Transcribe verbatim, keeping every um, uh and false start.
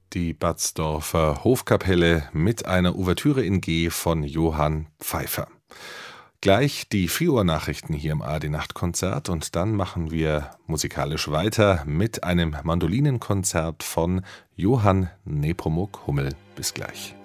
die Batzdorfer Hofkapelle mit einer Ouvertüre in G von Johann Pfeiffer. Gleich die vier Uhr Nachrichten hier im A R D-Nachtkonzert und dann machen wir musikalisch weiter mit einem Mandolinenkonzert von Johann Nepomuk Hummel. Bis gleich.